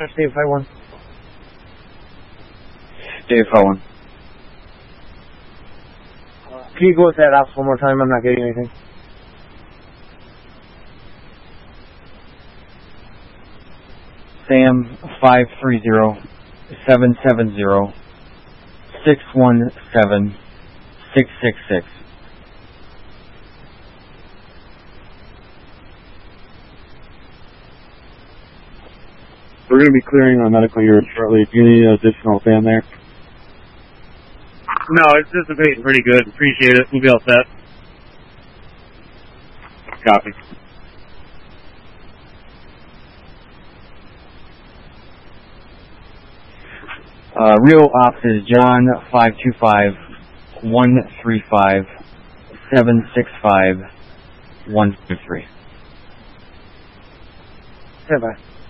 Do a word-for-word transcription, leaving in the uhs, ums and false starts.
Dave five one. Dave five one. Can you go with that ops one more time? I'm not getting anything. Sam five three zero seven seven zero six one seven six six six. We're going to be clearing on medical unit shortly. Do you need an additional fan there? No, it's dissipating pretty good. Appreciate it. We'll be all set. Copy. Uh, real ops is John five two five one three five seven six five one two three. Stand by.